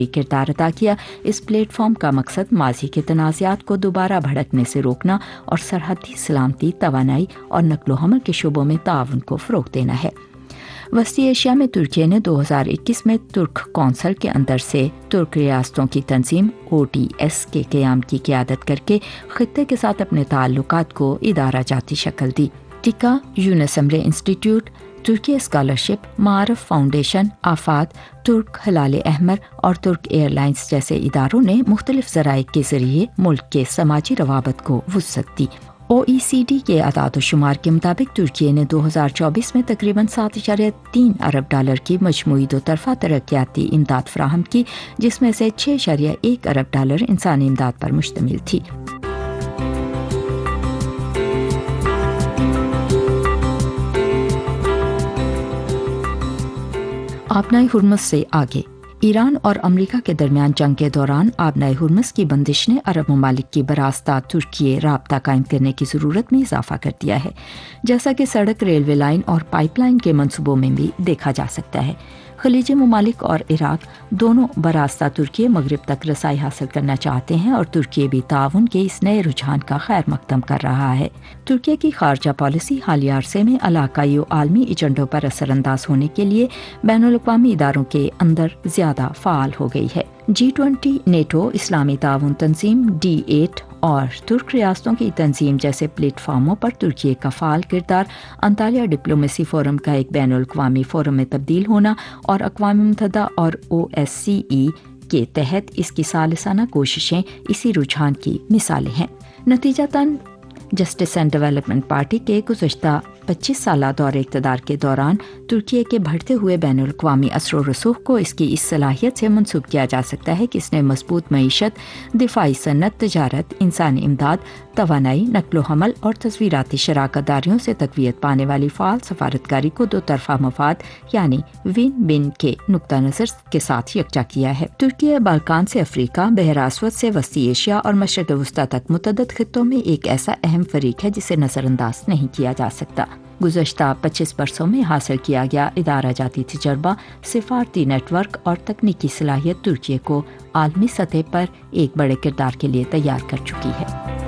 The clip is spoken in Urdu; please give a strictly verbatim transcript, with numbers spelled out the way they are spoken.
کردار ادا کیا۔ اس پلیٹ فارم کا مقصد ماضی کے تنازعات کو دوبارہ بھڑکنے سے روکنا اور سرحدی سلامتی، توانائی اور نقل و حمل کے شعبوں میں تعاون کو فروغ دینا ہے۔ وسطی ایشیا میں ترکی نے دو ہزار اکیس میں ترک کونسل کے اندر سے ترک ریاستوں کی تنظیم او ٹی ایس کے قیام کی قیادت کر کے خطے کے ساتھ اپنے تعلقات کو ادارہ جاتی شکل دی۔ ٹکا، یونسمرے انسٹیٹیوٹ، ترکی اسکالرشپ، معارف فاؤنڈیشن، آفات، ترک ہلال احمر اور ترک ایئر لائنز جیسے اداروں نے مختلف ذرائع کے ذریعے ملک کے سماجی روابط کو وسعت دی۔ او ای سی ڈی کے اعداد و شمار کے مطابق ترکی نے دو ہزار چوبیس میں تقریباً سات اشاریہ تین ارب ڈالر کی مجموعی دو طرفہ ترقیاتی امداد فراہم کی، جس میں سے چھ اشاریہ ایک ارب ڈالر انسانی امداد پر مشتمل تھی۔ آبنائے ہرمز سے آگے۔ ایران اور امریکہ کے درمیان جنگ کے دوران آبنائے ہرمز کی بندش نے عرب ممالک کی براستہ ترکی رابطہ قائم کرنے کی ضرورت میں اضافہ کر دیا ہے، جیسا کہ سڑک، ریلوے لائن اور پائپ لائن کے منصوبوں میں بھی دیکھا جا سکتا ہے۔ خلیجی ممالک اور عراق دونوں براستہ ترکی مغرب تک رسائی حاصل کرنا چاہتے ہیں اور ترکی بھی تعاون کے اس نئے رجحان کا خیر مقدم کر رہا ہے۔ ترکی کی خارجہ پالیسی حالیہ عرصے میں علاقائی و عالمی ایجنڈوں پر اثر انداز ہونے کے لیے بین الاقوامی اداروں کے اندر زیادہ فعال ہو گئی ہے۔ جی ٹوینٹی، نیٹو، اسلامی تعاون تنظیم، ڈی ایٹ اور ترک ریاستوں کی تنظیم جیسے پلیٹ فارموں پر ترکی کا فعال کردار، انطالیہ ڈپلومیسی فورم کا ایک بین الاقوامی فورم میں تبدیل ہونا اور اقوام متحدہ اور او ایس سی ای کے تحت اس کی ثالثانہ کوششیں اسی رجحان کی مثالیں ہیں۔ نتیجتاً جسٹس اینڈ ڈیولپمنٹ پارٹی کے گزشتہ پچیس سالہ دور اقتدار کے دوران ترکی کے بڑھتے ہوئے بین الاقوامی اثر و رسوخ کو اس کی اس صلاحیت سے منسوب کیا جا سکتا ہے کہ اس نے مضبوط معیشت، دفاعی صنعت، تجارت، انسانی امداد، توانائی، نقل و حمل اور تصویراتی شراکت داریوں سے تقویت پانے والی فعال سفارتکاری کو دو طرفہ مفاد یعنی ون ون کے نقطہ نظر کے ساتھ یکجا کیا ہے۔ ترکی بالکان سے افریقہ، بحر اسود سے وسطی ایشیا اور مشرق وسطیٰ تک متعدد خطوں میں ایک ایسا اہم فریق ہے جسے نظر انداز نہیں کیا جا سکتا۔ گزشتہ پچیس برسوں میں حاصل کیا گیا ادارہ جاتی تجربہ، سفارتی نیٹ ورک اور تکنیکی صلاحیت ترکی کو عالمی سطح پر ایک بڑے کردار کے لیے تیار کر چکی ہے۔